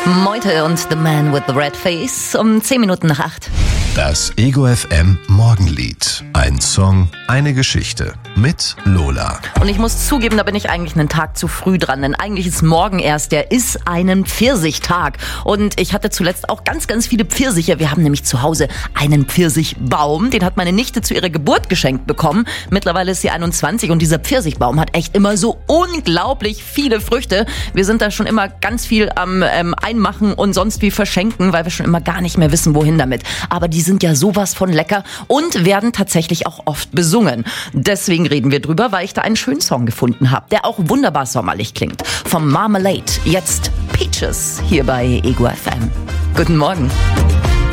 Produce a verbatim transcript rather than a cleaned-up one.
Moite und The Man with the Red Face um zehn Minuten nach acht. Das Ego F M Morgenlied. Ein Song, eine Geschichte mit Lola. Und ich muss zugeben, da bin ich eigentlich einen Tag zu früh dran, denn eigentlich ist morgen erst, der ist einen Pfirsichtag. Und ich hatte zuletzt auch ganz, ganz viele Pfirsiche. Wir haben nämlich zu Hause einen Pfirsichbaum, den hat meine Nichte zu ihrer Geburt geschenkt bekommen. Mittlerweile ist sie einundzwanzig und dieser Pfirsichbaum hat echt immer so unglaublich viele Früchte. Wir sind da schon immer ganz viel am ähm, Einmachen und sonst wie verschenken, weil wir schon immer gar nicht mehr wissen, wohin damit. Aber die sind ja sowas von lecker und werden tatsächlich auch oft besungen. Deswegen reden wir drüber, weil ich da einen schönen Song gefunden habe, der auch wunderbar sommerlich klingt. Vom Marmalade, jetzt Peaches, hier bei Ego F M. Guten Morgen.